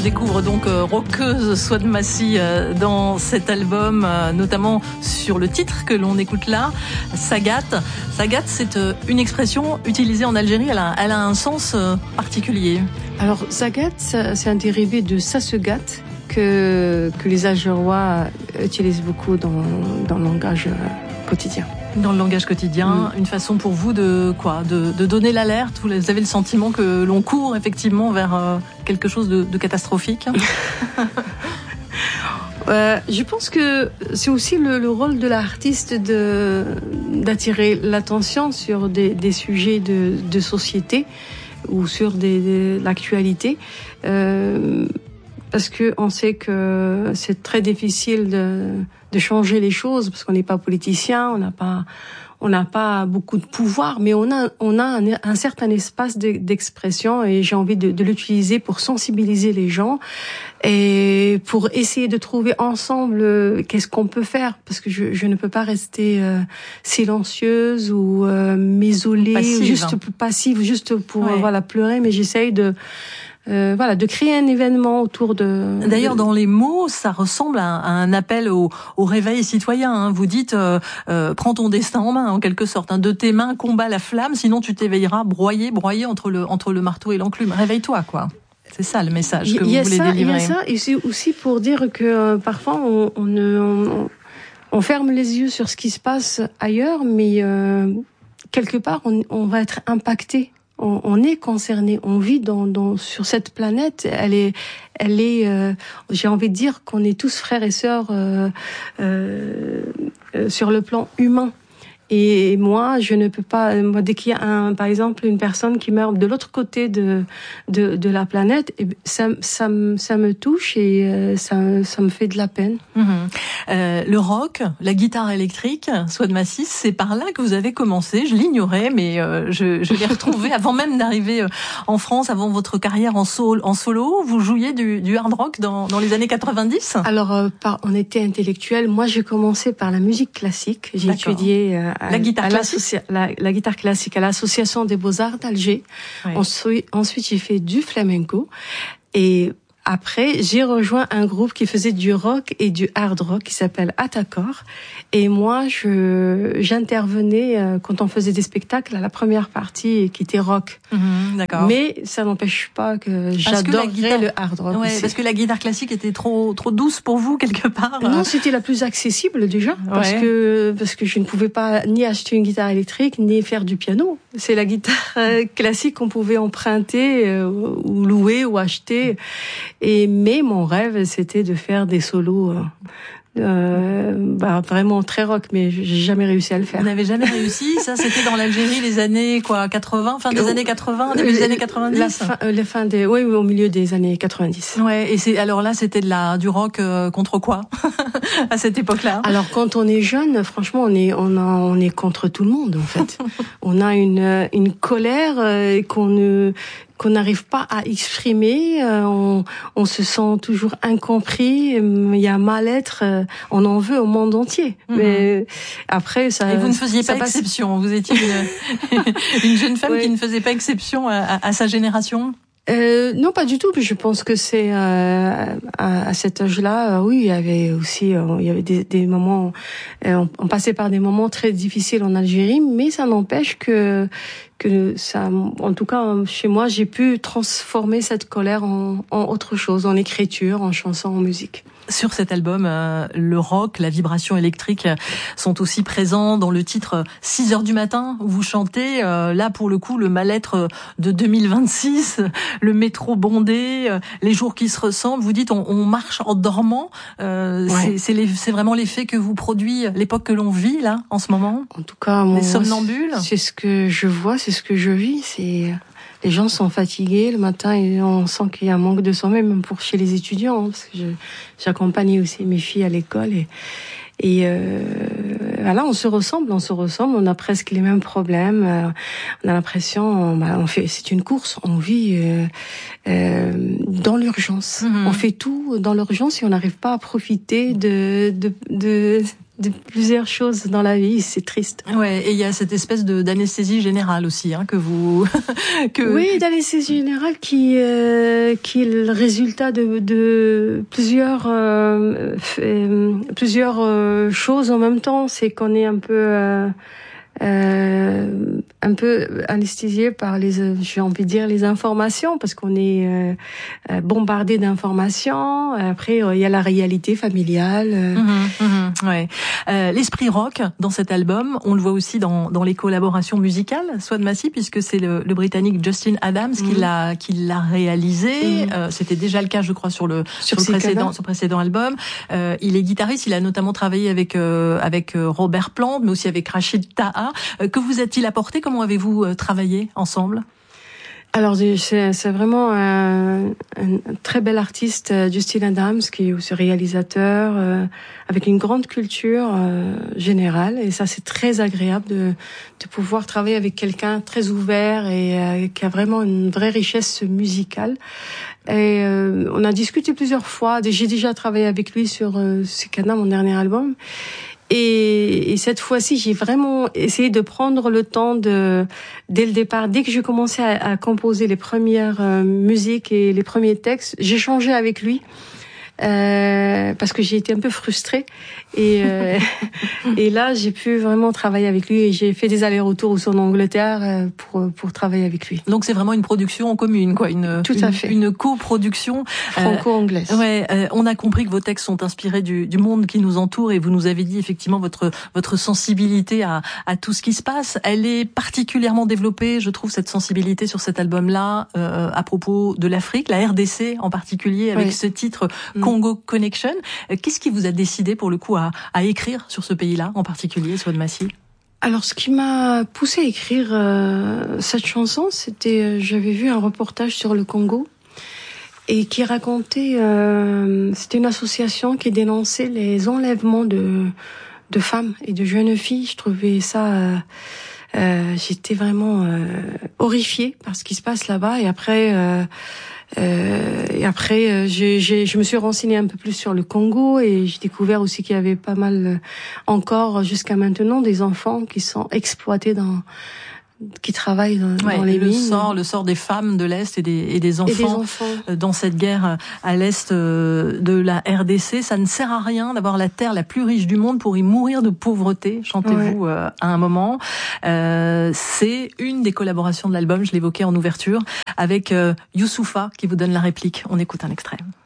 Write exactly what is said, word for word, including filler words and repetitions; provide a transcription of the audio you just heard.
redécouvre donc euh, rockeuse Souad Massi euh, dans cet album, euh, notamment sur le titre que l'on écoute là, Sagat. Sagat, c'est euh, une expression utilisée en Algérie, elle a, elle a un sens euh, particulier. Alors Sagat, c'est un dérivé de Sassegat que, que les Algérois utilisent beaucoup dans, dans le langage quotidien. Dans le langage quotidien, mmh. une façon pour vous de quoi, de, de donner l'alerte. Vous avez le sentiment que l'on court effectivement vers euh, quelque chose de, de catastrophique. euh, je pense que c'est aussi le, le rôle de l'artiste de d'attirer l'attention sur des, des sujets de, de société ou sur des, de l'actualité. Euh, Parce que on sait que c'est très difficile de, de changer les choses parce qu'on n'est pas politicien, on n'a pas, on n'a pas beaucoup de pouvoir, mais on a, on a un, un certain espace de, d'expression et j'ai envie de, de l'utiliser pour sensibiliser les gens et pour essayer de trouver ensemble euh, qu'est-ce qu'on peut faire parce que je, je ne peux pas rester euh, silencieuse ou euh, m'isoler, passive. ou juste passive, juste pour ouais. euh, voilà pleurer, mais j'essaye de Euh, voilà, de créer un événement autour de... D'ailleurs, de... dans les mots, ça ressemble à, à un appel au, au réveil citoyen. Hein. Vous dites, euh, euh, prends ton destin en main, en quelque sorte. Hein. De tes mains, combat la flamme, sinon tu t'éveilleras broyé, broyé entre le, entre le marteau et l'enclume. Réveille-toi, quoi. C'est ça le message que vous voulez ça, délivrer. Il y a ça, et c'est aussi pour dire que euh, parfois on, on, on, on ferme les yeux sur ce qui se passe ailleurs, mais euh, quelque part on, on va être impacté. On, on est concerné, on vit dans, dans sur cette planète. Elle est, elle est. Euh, j'ai envie de dire qu'on est tous frères et sœurs euh, euh, euh, sur le plan humain. Et moi, je ne peux pas. Moi, dès qu'il y a un, par exemple, une personne qui meurt de l'autre côté de de, de la planète, et ça, ça, ça me touche et euh, ça, ça me fait de la peine. Mmh. Euh, le rock, la guitare électrique, Souad Massi, c'est par là que vous avez commencé. Je l'ignorais, mais euh, je, je l'ai retrouvé avant même d'arriver en France, avant votre carrière en solo. En solo, vous jouiez du, du hard rock dans, dans les années quatre-vingt-dix. Alors, euh, par, on était intellectuel. Moi, j'ai commencé par la musique classique. J'ai D'accord. étudié euh, la guitare à classique. La, la guitare classique à l'Association des Beaux-Arts d'Alger. Oui. Ensuite, ensuite, j'ai fait du flamenco. Et après, j'ai rejoint un groupe qui faisait du rock et du hard rock qui s'appelle Atakor. Et moi, je j'intervenais euh, quand on faisait des spectacles à la première partie qui était rock. Mmh, d'accord. Mais ça n'empêche pas que j'adorais guitare... le hard rock. Ouais, parce que la guitare classique était trop trop douce pour vous quelque part. Non, c'était la plus accessible déjà parce ouais. que parce que je ne pouvais pas ni acheter une guitare électrique ni faire du piano. C'est la guitare classique qu'on pouvait emprunter euh, ou louer ou acheter. Et mais mon rêve, c'était de faire des solos euh, euh, bah, vraiment très rock, mais j'ai jamais réussi à le faire. Vous n'avez jamais réussi? Ça, c'était dans l'Algérie, les années quoi, quatre-vingts, fin des années quatre-vingts, début des années quatre-vingt-dix. La fin, euh, la fin des, oui, au milieu des années quatre-vingt-dix. Ouais. Et c'est alors là, c'était de la du rock euh, contre quoi à cette époque-là? Alors quand on est jeune, franchement, on est on a, on est contre tout le monde en fait. On a une une colère euh, qu'on ne qu'on n'arrive pas à exprimer, euh, on, on se sent toujours incompris, il y a un mal-être, euh, on en veut au monde entier. Mmh. Mais après, ça. Et vous ne faisiez pas passe... exception, vous étiez une, une jeune femme ouais. qui ne faisait pas exception à, à, à sa génération. Euh, non, pas du tout. Je pense que c'est euh, à, à cet âge-là, euh, oui, il y avait aussi, euh, il y avait des, des moments, euh, on, on passait par des moments très difficiles en Algérie, mais ça n'empêche que que ça, en tout cas chez moi, j'ai pu transformer cette colère en, en autre chose, en écriture, en chanson, en musique. Sur cet album, euh, le rock, la vibration électrique sont aussi présents dans le titre six heures du matin où vous chantez. Euh, là, pour le coup, le mal-être de deux mille vingt-six, le métro bondé, euh, les jours qui se ressemblent. Vous dites, on, on marche en dormant. Euh, ouais. c'est, c'est, les, c'est vraiment l'effet que vous produit l'époque que l'on vit là, en ce moment. En tout cas, moi, les somnambule. C'est ce que je vois, c'est ce que je vis. C'est les gens sont fatigués le matin et on sent qu'il y a un manque de sommeil, même pour chez les étudiants, hein, parce que je, j'accompagne aussi mes filles à l'école et et euh, voilà, on se ressemble, on se ressemble, on a presque les mêmes problèmes. Euh, on a l'impression, on, bah, on fait, c'est une course, on vit euh, euh, dans l'urgence. Mmh. On fait tout dans l'urgence et on n'arrive pas à profiter de de de de plusieurs choses dans la vie, c'est triste. Ouais, et il y a cette espèce de d'anesthésie générale aussi, hein, que vous que oui, d'anesthésie générale qui euh, qui est le résultat de de plusieurs euh, euh, plusieurs euh, choses en même temps. C'est qu'on est un peu euh, Euh, un peu anesthésié par les, j'ai envie de dire, les informations, parce qu'on est euh, bombardé d'informations. Après, il y a la réalité familiale. Mmh, mmh, ouais. Euh, l'esprit rock dans cet album, on le voit aussi dans, dans les collaborations musicales, Swad Massi, puisque c'est le, le Britannique Justin Adams mmh. qui l'a qui l'a réalisé. Mmh. Euh, c'était déjà le cas, je crois, sur le sur, sur le précédent, sur précédent album. Euh, il est guitariste. Il a notamment travaillé avec euh, avec Robert Plant, mais aussi avec Rachid Taha. Que vous a-t-il apporté? Comment avez-vous travaillé ensemble? Alors c'est, c'est vraiment un, un très bel artiste, Justin Adams, qui est aussi réalisateur, euh, avec une grande culture euh, générale, et ça c'est très agréable de, de pouvoir travailler avec quelqu'un très ouvert et euh, qui a vraiment une vraie richesse musicale. Et euh, on a discuté plusieurs fois. J'ai déjà travaillé avec lui sur euh, Sekana, mon dernier album. Et, et cette fois-ci, j'ai vraiment essayé de prendre le temps de, dès le départ, dès que j'ai commencé à, à composer les premières euh, musiques et les premiers textes, j'ai changé avec lui. Euh, parce que j'ai été un peu frustrée et euh, et là j'ai pu vraiment travailler avec lui et j'ai fait des allers-retours aussi en Angleterre euh, pour pour travailler avec lui. Donc c'est vraiment une production en commune, quoi, une tout une, à fait une coproduction franco-anglaise. Euh, ouais, euh, on a compris que vos textes sont inspirés du du monde qui nous entoure et vous nous avez dit effectivement votre votre sensibilité à à tout ce qui se passe. Elle est particulièrement développée, je trouve, cette sensibilité sur cet album-là euh, à propos de l'Afrique, la R D C en particulier, avec oui. ce titre Congo Connection. Qu'est-ce qui vous a décidé pour le coup à, à écrire sur ce pays-là en particulier, Swad Massi? Alors, ce qui m'a poussé à écrire euh, cette chanson, c'était, euh, j'avais vu un reportage sur le Congo et qui racontait, euh, c'était une association qui dénonçait les enlèvements de de femmes et de jeunes filles. Je trouvais ça, euh, euh, j'étais vraiment euh, horrifiée par ce qui se passe là-bas. Et après. Euh, Euh, et après, euh, j'ai, j'ai, je me suis renseignée un peu plus sur le Congo et j'ai découvert aussi qu'il y avait pas mal, euh, encore jusqu'à maintenant, des enfants qui sont exploités dans, qui travaillent dans, ouais, dans les le mines. Sort, le sort des femmes de l'Est et des, et des enfants, et des enfants dans cette guerre à l'Est de la R D C. Ça ne sert à rien d'avoir la terre la plus riche du monde pour y mourir de pauvreté, chantez-vous ouais. euh, à un moment. Euh, c'est une des collaborations de l'album, je l'évoquais en ouverture, avec euh, Youssoupha qui vous donne la réplique. On écoute un extrait.